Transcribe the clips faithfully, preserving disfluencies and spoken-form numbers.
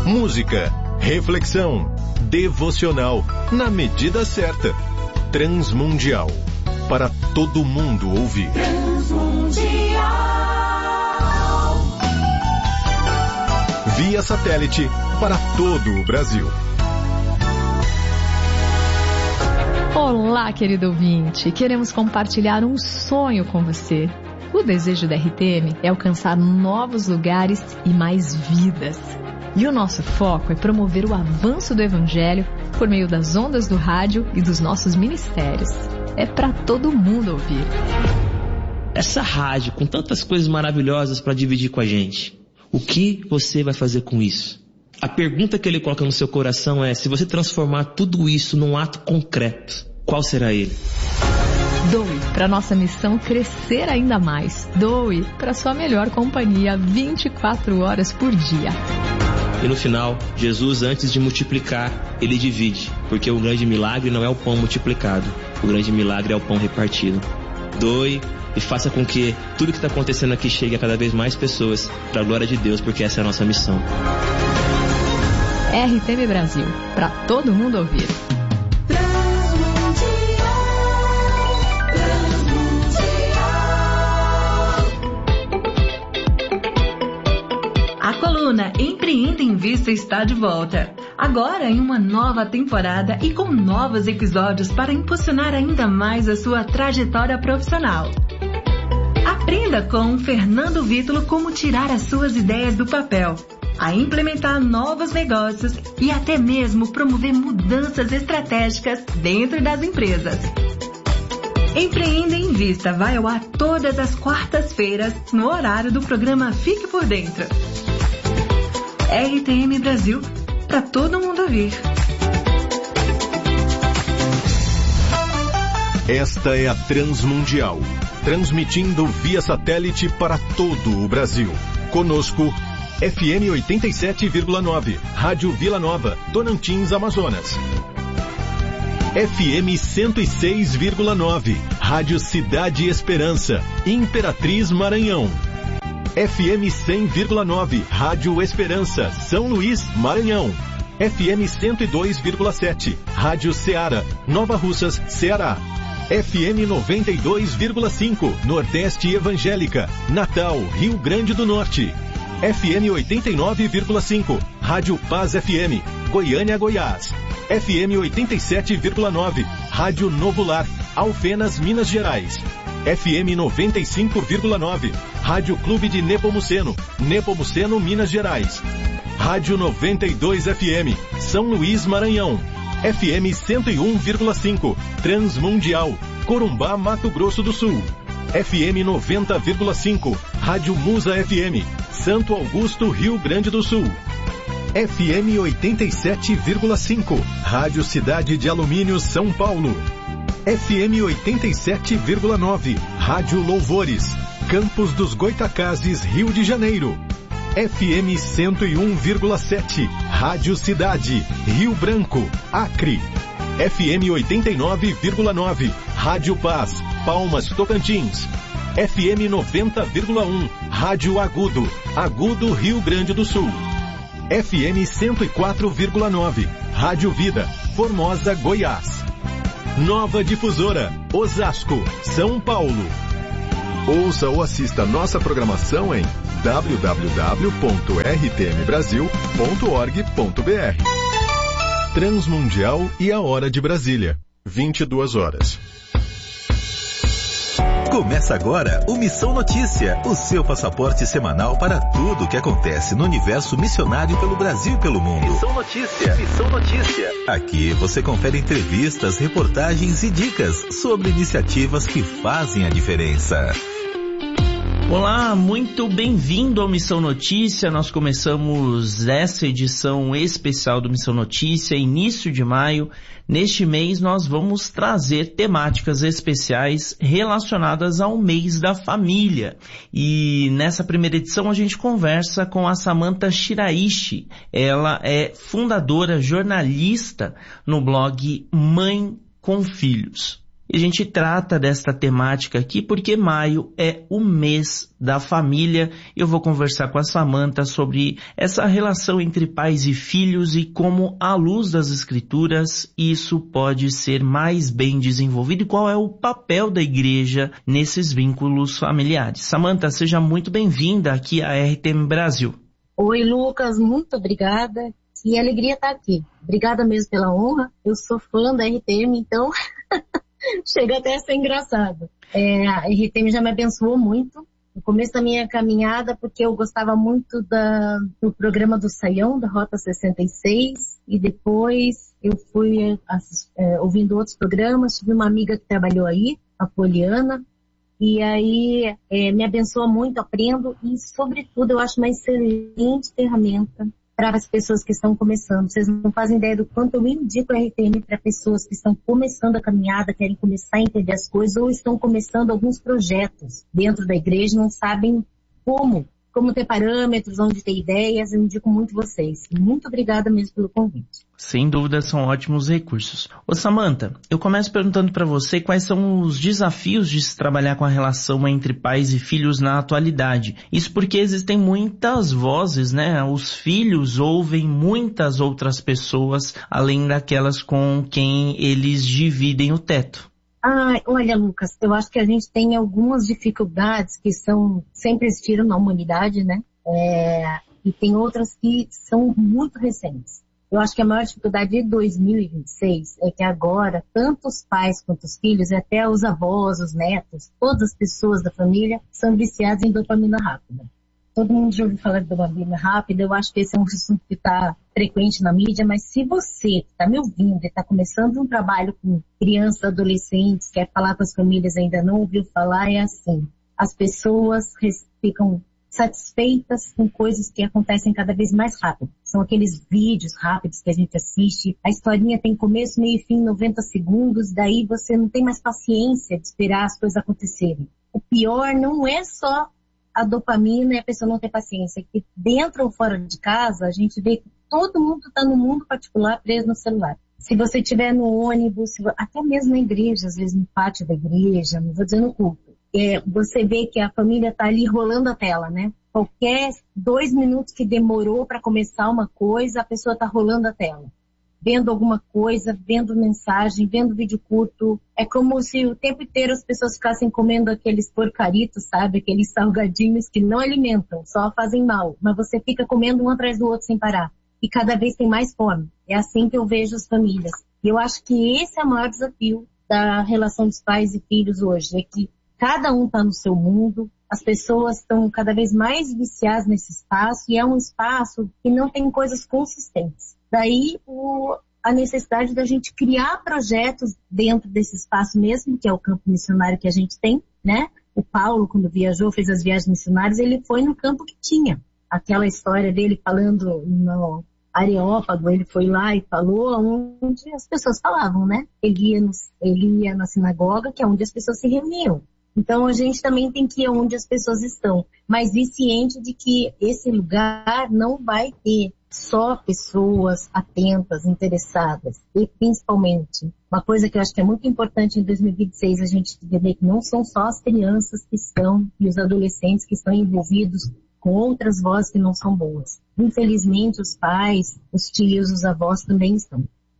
música, reflexão, devocional, na medida certa. Transmundial, para todo mundo ouvir. Transmundial. Via satélite para todo o Brasil. Olá, querido ouvinte. Queremos compartilhar um sonho com você. O desejo da R T M é alcançar novos lugares e mais vidas. E o nosso foco é promover o avanço do Evangelho por meio das ondas do rádio e dos nossos ministérios. É para todo mundo ouvir. Essa rádio com tantas coisas maravilhosas para dividir com a gente, o que você vai fazer com isso? A pergunta que ele coloca no seu coração é: se você transformar tudo isso num ato concreto, qual será ele? Doe para nossa missão crescer ainda mais. Doe para sua melhor companhia vinte e quatro horas por dia. E no final, Jesus, antes de multiplicar, ele divide, porque o grande milagre não é o pão multiplicado, o grande milagre é o pão repartido. Doe e faça com que tudo que está acontecendo aqui chegue a cada vez mais pessoas, para a glória de Deus, porque essa é a nossa missão. R T M Brasil, para todo mundo ouvir. A coluna Empreenda em Vista está de volta. Agora em uma nova temporada e com novos episódios para impulsionar ainda mais a sua trajetória profissional. Aprenda com Fernando Vítulo como tirar as suas ideias do papel, a implementar novos negócios e até mesmo promover mudanças estratégicas dentro das empresas. Empreenda em Vista vai ao ar todas as quartas-feiras no horário do programa Fique por Dentro. R T M Brasil, para todo mundo ouvir. Esta é a Transmundial, transmitindo via satélite para todo o Brasil. Conosco, F M oitenta e sete vírgula nove, Rádio Vila Nova, Tocantins, Amazonas. F M cento e seis vírgula nove, Rádio Cidade Esperança, Imperatriz, Maranhão. F M cem vírgula nove, Rádio Esperança, São Luís, Maranhão. F M cento e dois vírgula sete, Rádio Ceará, Nova Russas, Ceará. F M noventa e dois vírgula cinco, Nordeste Evangélica, Natal, Rio Grande do Norte. F M oitenta e nove vírgula cinco, Rádio Paz F M, Goiânia, Goiás. F M oitenta e sete vírgula nove, Rádio Novo Lar, Alfenas, Minas Gerais. F M noventa e cinco vírgula nove, Rádio Clube de Nepomuceno, Nepomuceno, Minas Gerais. Rádio noventa e dois F M, São Luís, Maranhão. F M cento e um vírgula cinco, Transmundial, Corumbá, Mato Grosso do Sul. F M noventa vírgula cinco, Rádio Musa F M, Santo Augusto, Rio Grande do Sul. F M oitenta e sete vírgula cinco, Rádio Cidade de Alumínio, São Paulo. F M oitenta e sete vírgula nove, Rádio Louvores, Campos dos Goitacazes, Rio de Janeiro. F M cento e um vírgula sete, Rádio Cidade, Rio Branco, Acre. F M oitenta e nove vírgula nove, Rádio Paz, Palmas, Tocantins. F M noventa vírgula um, Rádio Agudo, Agudo, Rio Grande do Sul. F M cento e quatro vírgula nove, Rádio Vida, Formosa, Goiás. Nova Difusora, Osasco, São Paulo. Ouça ou assista nossa programação em w w w ponto r t m brasil ponto org ponto b r. Transmundial e a Hora de Brasília, vinte e duas horas. Começa agora o Missão Notícia, o seu passaporte semanal para tudo o que acontece no universo missionário pelo Brasil e pelo mundo. Missão Notícia, Missão Notícia. Aqui você confere entrevistas, reportagens e dicas sobre iniciativas que fazem a diferença. Olá, muito bem-vindo ao Missão Notícia. Nós começamos essa edição especial do Missão Notícia, início de maio. Neste mês nós vamos trazer temáticas especiais relacionadas ao mês da família. E nessa primeira edição a gente conversa com a Samantha Shiraishi. Ela é fundadora, jornalista no blog Mãe com Filhos. E a gente trata desta temática aqui porque maio é o mês da família. Eu vou conversar com a Samantha sobre essa relação entre pais e filhos e como, à luz das escrituras, isso pode ser mais bem desenvolvido e qual é o papel da igreja nesses vínculos familiares. Samantha, seja muito bem-vinda aqui à R T M Brasil. Oi, Lucas, muito obrigada. Que alegria estar aqui. Obrigada mesmo pela honra. Eu sou fã da R T M, então chega até a ser engraçado. É, a R T M já me abençoou muito no começo da minha caminhada, porque eu gostava muito da, do programa do Saião, da Rota sessenta e seis, e depois eu fui assist, é, ouvindo outros programas. Tive uma amiga que trabalhou aí, a Poliana, e aí é, me abençoa muito, aprendo, e sobretudo eu acho uma excelente ferramenta para as pessoas que estão começando. Vocês não fazem ideia do quanto eu indico a R T M para pessoas que estão começando a caminhada, querem começar a entender as coisas ou estão começando alguns projetos dentro da igreja, não sabem como, como ter parâmetros, onde ter ideias. Eu indico muito vocês. Muito obrigada mesmo pelo convite. Sem dúvida, são ótimos recursos. Ô Samantha, eu começo perguntando para você quais são os desafios de se trabalhar com a relação entre pais e filhos na atualidade. Isso porque existem muitas vozes, né? Os filhos ouvem muitas outras pessoas, além daquelas com quem eles dividem o teto. Ah, olha, Lucas, eu acho que a gente tem algumas dificuldades que são, sempre existiram na humanidade, né? É, e tem outras que são muito recentes. Eu acho que a maior dificuldade de dois mil e vinte e seis é que agora, tanto os pais quanto os filhos, e até os avós, os netos, todas as pessoas da família são viciados em dopamina rápida. Todo mundo já ouviu falar de dopamina rápida, eu acho que esse é um assunto que está frequente na mídia, mas se você que está me ouvindo e está começando um trabalho com crianças, adolescentes, quer falar com as famílias, ainda não ouviu falar, é assim. As pessoas ficam satisfeitas com coisas que acontecem cada vez mais rápido. São aqueles vídeos rápidos que a gente assiste. A historinha tem começo, meio e fim, noventa segundos, daí você não tem mais paciência de esperar as coisas acontecerem. O pior não é só a dopamina e a pessoa não ter paciência, é que dentro ou fora de casa a gente vê que todo mundo está no mundo particular preso no celular. Se você estiver no ônibus, até mesmo na igreja, às vezes no pátio da igreja, não vou dizer no culto, É, você vê que a família está ali rolando a tela, né? Qualquer dois minutos que demorou para começar uma coisa, a pessoa está rolando a tela. Vendo alguma coisa, vendo mensagem, vendo vídeo curto. É como se o tempo inteiro as pessoas ficassem comendo aqueles porcaritos, sabe? Aqueles salgadinhos que não alimentam, só fazem mal. Mas você fica comendo um atrás do outro sem parar. E cada vez tem mais fome. É assim que eu vejo as famílias. E eu acho que esse é o maior desafio da relação dos pais e filhos hoje. É que cada um está no seu mundo, as pessoas estão cada vez mais viciadas nesse espaço e é um espaço que não tem coisas consistentes. Daí o, a necessidade da gente criar projetos dentro desse espaço mesmo, que é o campo missionário que a gente tem, né? O Paulo, quando viajou, fez as viagens missionárias, ele foi no campo que tinha. Aquela história dele falando no Areópago, ele foi lá e falou onde as pessoas falavam, né? Ele ia, no, ele ia na sinagoga, que é onde as pessoas se reuniam. Então a gente também tem que ir onde as pessoas estão, mas ir ciente de que esse lugar não vai ter só pessoas atentas, interessadas. E principalmente, uma coisa que eu acho que é muito importante em dois mil e vinte e seis, a gente entender que não são só as crianças que estão e os adolescentes que estão envolvidos com outras vozes que não são boas. Infelizmente os pais, os tios, os avós também estão.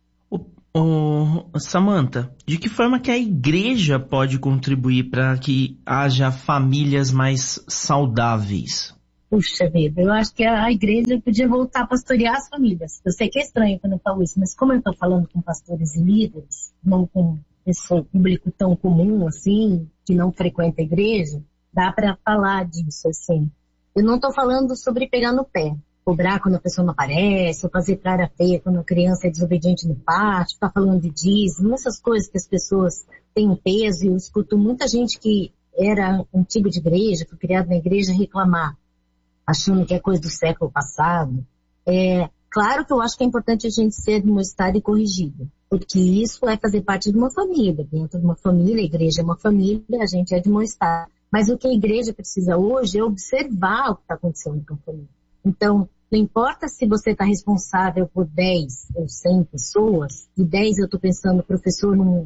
Oh, Samantha, de que forma que a igreja pode contribuir para que haja famílias mais saudáveis? Puxa vida, eu acho que a igreja podia voltar a pastorear as famílias. Eu sei que é estranho quando eu falo isso, mas como eu estou falando com pastores e líderes, não com pessoa, público tão comum assim, que não frequenta a igreja, dá para falar disso assim. Eu não estou falando sobre pegar no pé. Cobrar quando a pessoa não aparece, ou fazer cara feia quando a criança é desobediente no pátio, ficar falando de dízimo, essas coisas que as pessoas têm um peso, e eu escuto muita gente que era antigo de igreja, foi criado na igreja, reclamar, achando que é coisa do século passado. É, claro que eu acho que é importante a gente ser demonstrado e corrigido, porque isso é fazer parte de uma família. Dentro de uma família, a igreja é uma família, a gente é demonstrado. Mas o que a igreja precisa hoje é observar o que está acontecendo com a família. Então, não importa se você está responsável por dez ou cem pessoas, e dez eu estou pensando professor num,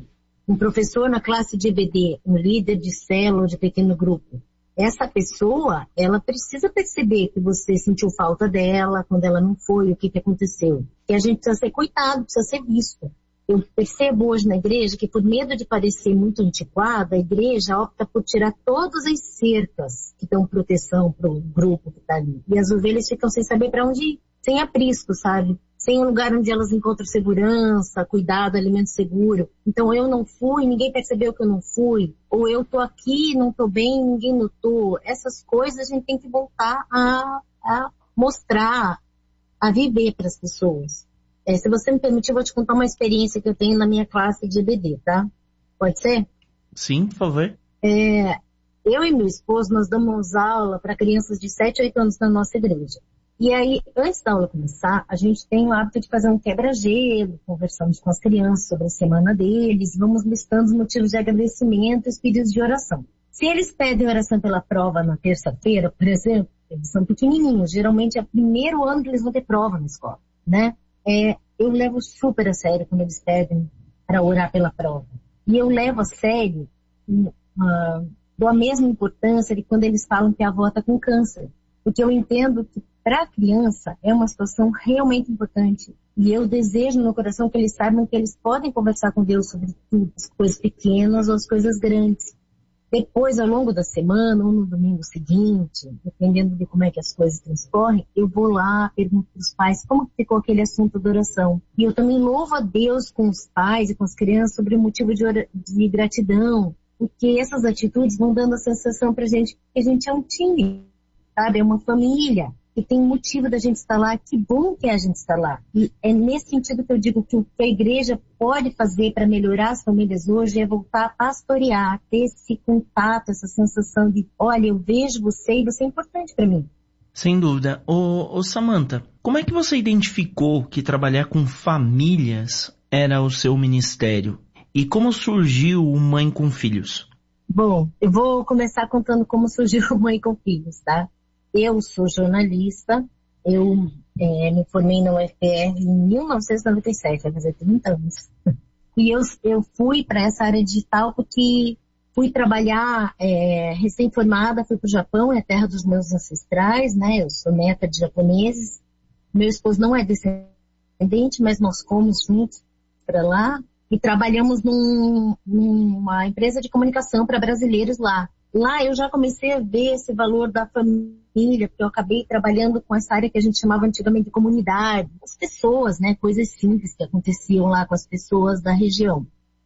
um professor na classe de E B D, um líder de célula, de pequeno grupo. Essa pessoa, ela precisa perceber que você sentiu falta dela, quando ela não foi, o que, que aconteceu. E a gente precisa ser cuidado, precisa ser visto. Eu percebo hoje na igreja que por medo de parecer muito antiquada, a igreja opta por tirar todas as cercas que dão proteção para o grupo que está ali. E as ovelhas ficam sem saber para onde ir, sem aprisco, sabe? Sem um lugar onde elas encontram segurança, cuidado, alimento seguro. Então eu não fui, ninguém percebeu que eu não fui. Ou eu tô aqui, não tô bem, ninguém notou. Essas coisas a gente tem que voltar a, a mostrar, a viver para as pessoas. É, se você me permitir, eu vou te contar uma experiência que eu tenho na minha classe de E B D, tá? Pode ser? Sim, por favor. É, eu e meu esposo, nós damos aula para crianças de sete a oito anos na nossa igreja. E aí, antes da aula começar, a gente tem o hábito de fazer um quebra-gelo, conversamos com as crianças sobre a semana deles, vamos listando os motivos de agradecimento e os pedidos de oração. Se eles pedem oração pela prova na terça-feira, por exemplo, eles são pequenininhos, geralmente é o primeiro ano que eles vão ter prova na escola, né? É, eu levo super a sério quando eles pedem para orar pela prova. E eu levo a sério, uh, dou a mesma importância de quando eles falam que a avó está com câncer. Porque eu entendo que para a criança é uma situação realmente importante. E eu desejo no meu coração que eles saibam que eles podem conversar com Deus sobre tudo, as coisas pequenas ou as coisas grandes. Depois, ao longo da semana, ou no domingo seguinte, dependendo de como é que as coisas transcorrem, eu vou lá, pergunto para os pais como ficou aquele assunto da oração. E eu também louvo a Deus com os pais e com as crianças sobre o motivo de, de gratidão, porque essas atitudes vão dando a sensação para a gente que a gente é um time, sabe? É uma família. E tem um motivo da gente estar lá, que bom que a gente está lá. E é nesse sentido que eu digo que o que a igreja pode fazer para melhorar as famílias hoje é voltar a pastorear, ter esse contato, essa sensação de, olha, eu vejo você e você é importante para mim. Sem dúvida. Ô, ô Samantha, como é que você identificou que trabalhar com famílias era o seu ministério? E como surgiu o Mãe com Filhos? Bom, eu vou começar contando como surgiu o Mãe com Filhos, tá? Eu sou jornalista, eu é, me formei na U F P R em mil novecentos e noventa e sete, vai fazer trinta anos. E eu, eu fui para essa área digital porque fui trabalhar é, recém-formada, fui para o Japão, é a terra dos meus ancestrais, né? Eu sou neta de japoneses. Meu esposo não é descendente, mas nós fomos juntos para lá e trabalhamos num, numa empresa de comunicação para brasileiros lá. Lá eu já comecei a ver esse valor da família, porque eu acabei trabalhando com essa área que a gente chamava antigamente de comunidade, as pessoas, né, coisas simples que aconteciam lá com as pessoas da região.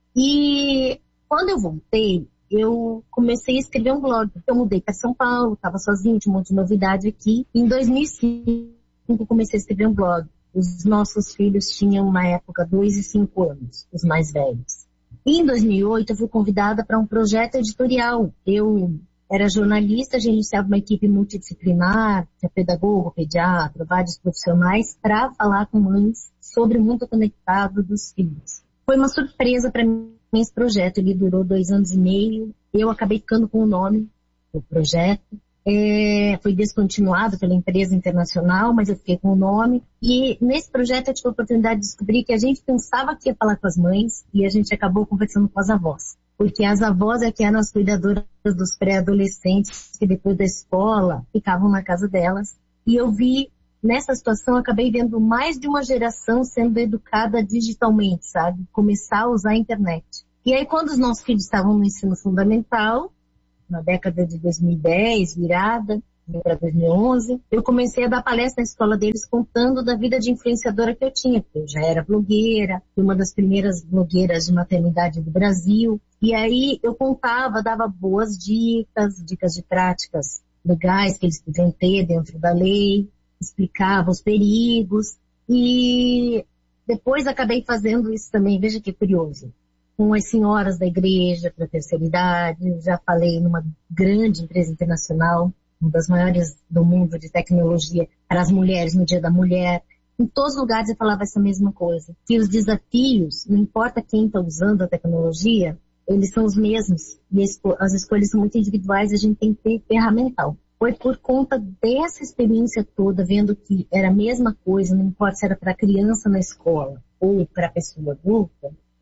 E quando eu voltei, eu comecei a escrever um blog. Eu mudei para São Paulo, estava sozinha, tinha um monte de novidade aqui. Em dois mil e cinco eu comecei a escrever um blog. Os nossos filhos tinham na época dois e cinco anos, os mais velhos. E em dois mil e oito eu fui convidada para um projeto editorial. Eu era jornalista, gerenciava uma equipe multidisciplinar, pedagogo, pediatra, vários profissionais, para falar com mães sobre o mundo conectado dos filhos. Foi uma surpresa para mim esse projeto, ele durou dois anos e meio. Eu acabei ficando com o nome do projeto. É, foi descontinuado pela empresa internacional, mas eu fiquei com o nome. E nesse projeto eu tive a oportunidade de descobrir que a gente pensava que ia falar com as mães e a gente acabou conversando com as avós. Porque as avós é que eram as cuidadoras dos pré-adolescentes que depois da escola ficavam na casa delas. E eu vi, nessa situação, eu acabei vendo mais de uma geração sendo educada digitalmente, sabe? Começar a usar a internet. E aí quando os nossos filhos estavam no ensino fundamental, na década de dois mil e dez, virada para dois mil e onze, eu comecei a dar palestra na escola deles contando da vida de influenciadora que eu tinha, porque eu já era blogueira, fui uma das primeiras blogueiras de maternidade do Brasil, e aí eu contava, dava boas dicas, dicas de práticas legais que eles podiam ter dentro da lei, explicava os perigos, e depois acabei fazendo isso também, veja que curioso, com as senhoras da igreja para a terceira idade. Eu já falei numa grande empresa internacional, uma das maiores do mundo de tecnologia, para as mulheres no Dia da Mulher. Em todos os lugares eu falava essa mesma coisa, que os desafios, não importa quem está usando a tecnologia, eles são os mesmos, e as escolhas são muito individuais, a gente tem que ter ferramental. Foi por conta dessa experiência toda, vendo que era a mesma coisa, não importa se era para criança na escola ou para pessoa adulta,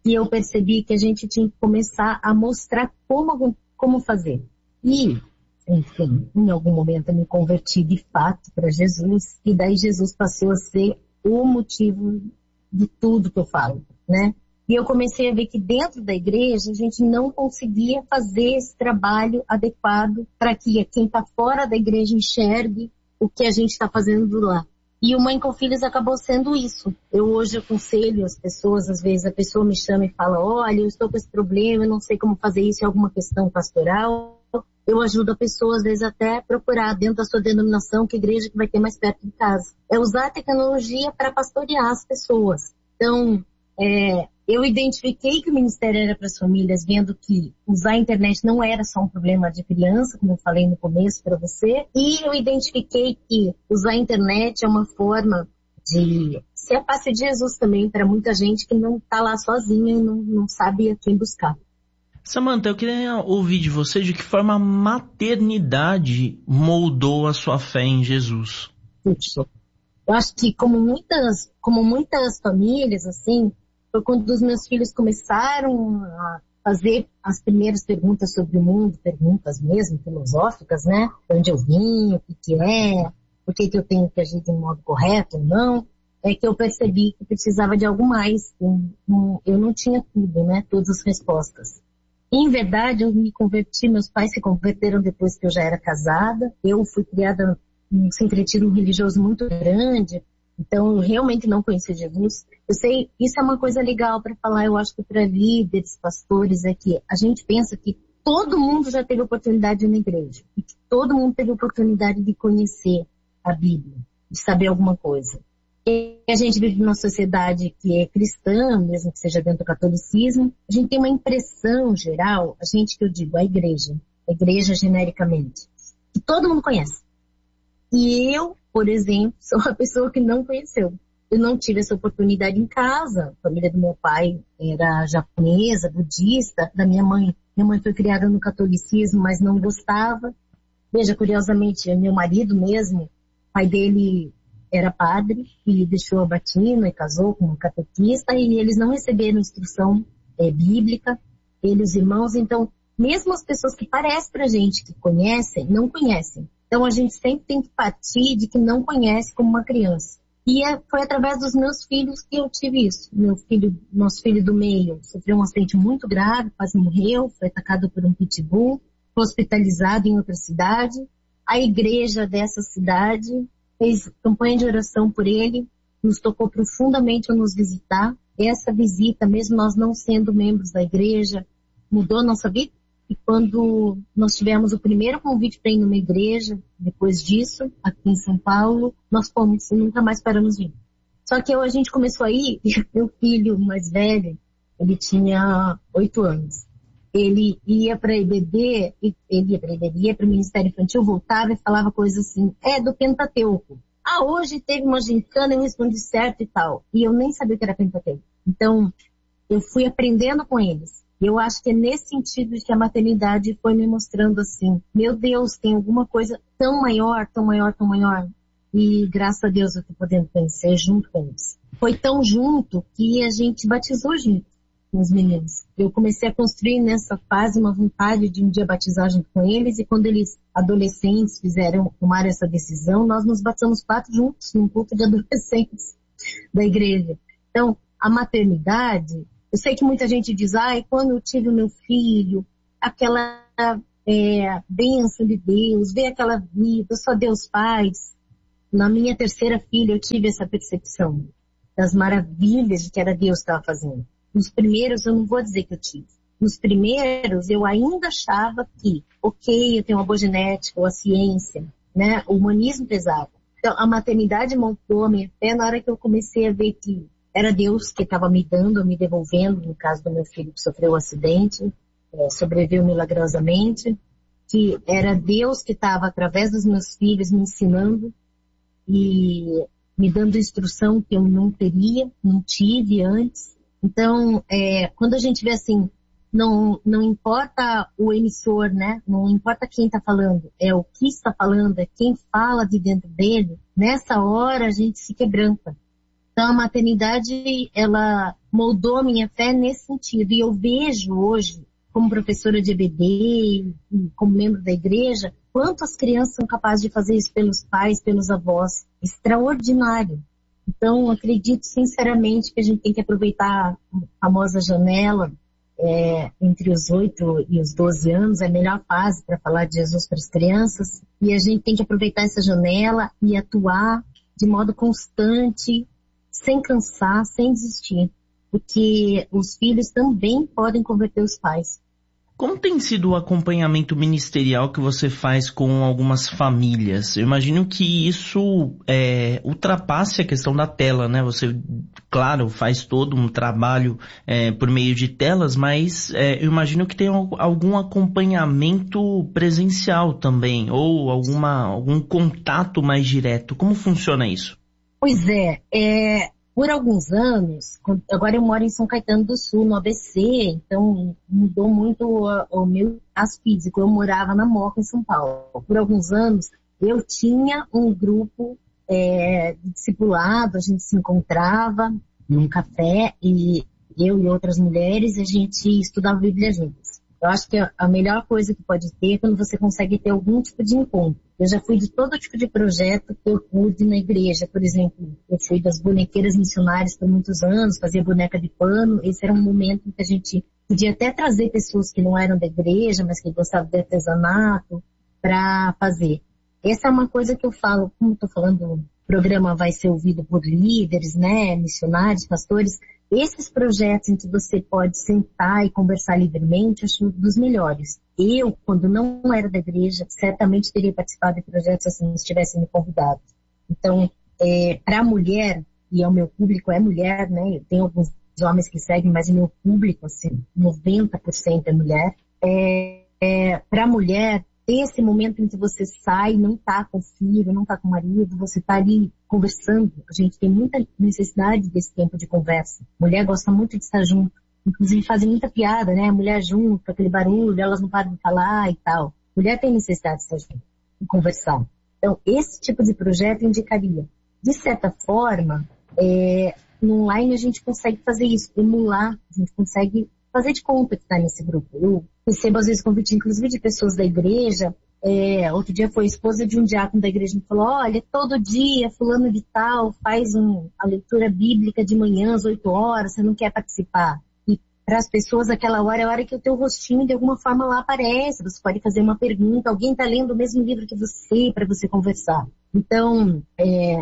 e eu percebi que a gente tinha que começar a mostrar como, como fazer. E, enfim, em algum momento eu me converti de fato para Jesus, e daí Jesus passou a ser o motivo de tudo que eu falo, né? E eu comecei a ver que dentro da igreja a gente não conseguia fazer esse trabalho adequado para que quem está fora da igreja enxergue o que a gente está fazendo lá. E o Mãe com Filhos acabou sendo isso. Eu hoje aconselho as pessoas, às vezes a pessoa me chama e fala, olha, eu estou com esse problema, eu não sei como fazer isso, é alguma questão pastoral. Eu ajudo a pessoa, às vezes, até a procurar dentro da sua denominação que igreja que vai ter mais perto de casa. É usar a tecnologia para pastorear as pessoas. Então, é, eu identifiquei que o ministério era para as famílias, vendo que usar a internet não era só um problema de criança, como eu falei no começo para você, e eu identifiquei que usar a internet é uma forma de ser a face de Jesus também para muita gente que não está lá sozinha e não, não sabe a quem buscar. Samantha, eu queria ouvir de você de que forma a maternidade moldou a sua fé em Jesus. Puxa, eu acho que como muitas, como muitas famílias, assim, foi quando os meus filhos começaram a fazer as primeiras perguntas sobre o mundo, perguntas mesmo filosóficas, né? De onde eu vim, o que que é, por que que eu tenho que agir de um modo correto ou não, é que eu percebi que precisava de algo mais. Eu não tinha tudo, né? Todas as respostas. Em verdade, eu me converti, meus pais se converteram depois que eu já era casada. Eu fui criada num sincretismo religioso muito grande, então eu realmente não conhecia Jesus. Eu sei, isso é uma coisa legal para falar, eu acho que para líderes, pastores, é que a gente pensa que todo mundo já teve oportunidade de ir na igreja, e que todo mundo teve oportunidade de conhecer a Bíblia, de saber alguma coisa. E a gente vive numa sociedade que é cristã, mesmo que seja dentro do catolicismo, a gente tem uma impressão geral, a gente que eu digo, a igreja, a igreja genericamente, que todo mundo conhece. E eu, por exemplo, sou uma pessoa que não conheceu. Eu não tive essa oportunidade em casa. A família do meu pai era japonesa, budista, da minha mãe. Minha mãe foi criada no catolicismo, mas não gostava. Veja, curiosamente, meu marido mesmo, o pai dele era padre e deixou a batina e casou com um catequista e eles não receberam instrução é, bíblica, eles os irmãos, então mesmo as pessoas que parecem pra gente que conhecem, não conhecem. Então a gente sempre tem que partir de que não conhece como uma criança. E é, foi através dos meus filhos que eu tive isso. Meu filho, nosso filho do meio sofreu um acidente muito grave, quase morreu, foi atacado por um pitbull, foi hospitalizado em outra cidade. A igreja dessa cidade fez campanha de oração por ele, nos tocou profundamente ao nos visitar. Essa visita, mesmo nós não sendo membros da igreja, mudou a nossa vida. E quando nós tivemos o primeiro convite para ir numa igreja, depois disso, aqui em São Paulo, nós fomos e nunca mais paramos de ir. Só que a gente começou a ir, e meu filho mais velho, ele tinha oito anos. Ele ia para I B B, ele ia para I B B, ia para o Ministério Infantil, voltava e falava coisas assim, é do Pentateuco. Ah, hoje teve uma gincana, eu respondi certo e tal. E eu nem sabia o que era Pentateuco. Então, eu fui aprendendo com eles. Eu acho que é nesse sentido que a maternidade foi me mostrando assim, meu Deus, tem alguma coisa tão maior, tão maior, tão maior. E graças a Deus eu estou podendo conhecer junto com eles. Foi tão junto que a gente batizou junto com os meninos. Eu comecei a construir nessa fase uma vontade de um dia batizar junto com eles e quando eles, adolescentes, fizeram, tomaram essa decisão, nós nos batizamos quatro juntos num culto de adolescentes da igreja. Então, a maternidade, eu sei que muita gente diz, ai, quando eu tive o meu filho, aquela é, bênção de Deus, ver aquela vida, só Deus faz. Na minha terceira filha eu tive essa percepção das maravilhas de que era Deus que estava fazendo. Nos primeiros eu não vou dizer que eu tive. Nos primeiros eu ainda achava que, ok, eu tenho uma boa genética, ou a ciência, né, o humanismo pesava. Então a maternidade montou a minha fé na hora que eu comecei a ver que era Deus que estava me dando, me devolvendo, no caso do meu filho que sofreu um acidente, é, sobreviveu milagrosamente, que era Deus que estava através dos meus filhos me ensinando e me dando instrução que eu não teria, não tive antes. Então, é, quando a gente vê assim, não, não importa o emissor, né? Não importa quem está falando, é o que está falando, é quem fala de dentro dele. Nessa hora a gente se quebranta. Então a maternidade, ela, moldou a minha fé nesse sentido. E eu vejo hoje, como professora de E B D e como membro da igreja, quanto as crianças são capazes de fazer isso pelos pais, pelos avós. Extraordinário. Então, acredito sinceramente que a gente tem que aproveitar a famosa janela é, entre os oito e os doze anos, é a melhor fase para falar de Jesus para as crianças. E a gente tem que aproveitar essa janela e atuar de modo constante, sem cansar, sem desistir. Porque os filhos também podem converter os pais. Como tem sido o acompanhamento ministerial que você faz com algumas famílias? Eu imagino que isso é, ultrapasse a questão da tela, né? Você, claro, faz todo um trabalho é, por meio de telas, mas é, eu imagino que tem algum acompanhamento presencial também, ou alguma, algum contato mais direto. Como funciona isso? Pois é, é... Por alguns anos, agora eu moro em São Caetano do Sul, no A B C, então mudou muito o, o meu espaço físico. Eu morava na Moca, em São Paulo. Por alguns anos, eu tinha um grupo é, de discipulado, a gente se encontrava num café, e eu e outras mulheres, a gente estudava a Bíblia juntas. Eu acho que a melhor coisa que pode ter é quando você consegue ter algum tipo de encontro. Eu já fui de todo tipo de projeto que eu pude na igreja. Por exemplo, eu fui das bonequeiras missionárias por muitos anos, fazia boneca de pano. Esse era um momento em que a gente podia até trazer pessoas que não eram da igreja, mas que gostavam de artesanato, para fazer. Essa é uma coisa que eu falo, como estou falando, o programa vai ser ouvido por líderes, né, missionários, pastores. Esses projetos em que você pode sentar e conversar livremente, eu acho um dos melhores. Eu, quando não era da igreja, certamente teria participado de projetos assim, se tivessem me convidado. Então, é, para a mulher, e o meu público é mulher, né? Eu tenho alguns homens que seguem, mas o meu público, assim, noventa por cento é mulher. É, é, para a mulher, ter esse momento em que você sai, não tá com o filho, não tá com o marido, você tá ali conversando. A gente tem muita necessidade desse tempo de conversa. Mulher gosta muito de estar junto. Inclusive fazem muita piada, né? A mulher junto, aquele barulho, elas não param de falar e tal. Mulher tem necessidade de estar junto, de conversar. Então, esse tipo de projeto indicaria. De certa forma, é, no online a gente consegue fazer isso, emular, a gente consegue fazer de conta que está nesse grupo. Eu recebo às vezes convite, inclusive, de pessoas da igreja. É, outro dia foi a esposa de um diácono da igreja que falou, olha, todo dia fulano de tal faz um, a leitura bíblica de manhã às oito horas, você não quer participar? E para as pessoas aquela hora é a hora que o teu rostinho de alguma forma lá aparece, você pode fazer uma pergunta, alguém está lendo o mesmo livro que você, para você conversar. Então, é,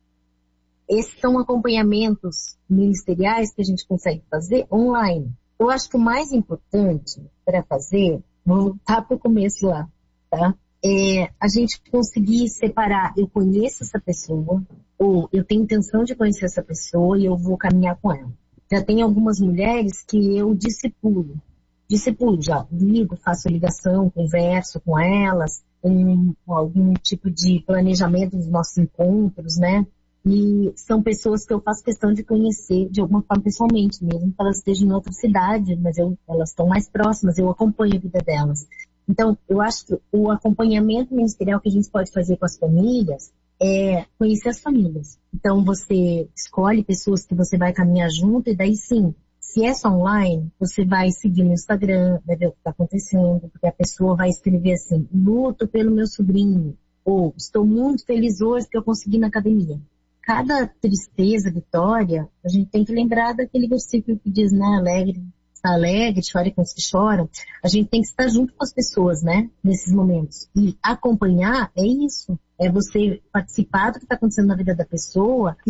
esses são acompanhamentos ministeriais que a gente consegue fazer online. Eu acho que o mais importante para fazer, vou voltar para o começo lá, tá? É a gente conseguir separar, eu conheço essa pessoa, ou eu tenho intenção de conhecer essa pessoa e eu vou caminhar com ela. Já tem algumas mulheres que eu discipulo. Discipulo, já ligo, faço ligação, converso com elas, com algum tipo de planejamento dos nossos encontros, né? E são pessoas que eu faço questão de conhecer de alguma forma pessoalmente, mesmo que elas estejam em outra cidade, mas eu, elas estão mais próximas, eu acompanho a vida delas. Então, eu acho que o acompanhamento ministerial que a gente pode fazer com as famílias é conhecer as famílias. Então, você escolhe pessoas que você vai caminhar junto e daí sim, se é só online, você vai seguir no Instagram, vai ver o que está acontecendo, porque a pessoa vai escrever assim, luto pelo meu sobrinho, ou estou muito feliz hoje que eu consegui na academia. Cada tristeza, vitória, a gente tem que lembrar daquele versículo que diz, né, alegre, está alegre, chore com os que choram. A gente tem que estar junto com as pessoas, né, nesses momentos. E acompanhar é isso, é você participar do que está acontecendo na vida da pessoa e